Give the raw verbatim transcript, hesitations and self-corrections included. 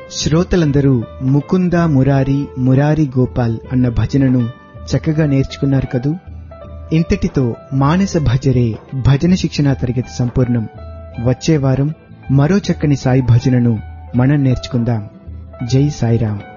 శ్రోతలందరూ ముకుంద మురారి మురారి గోపాల్ అన్న భజనను చక్కగా నేర్చుకున్నారు కదూ. ఇంతటితో మానస భజరే భజన శిక్షణా తరగతి సంపూర్ణం. వచ్చే వారం మరో చక్కని సాయి భజనను మనం నేర్చుకుందాం. జై సాయిరాం.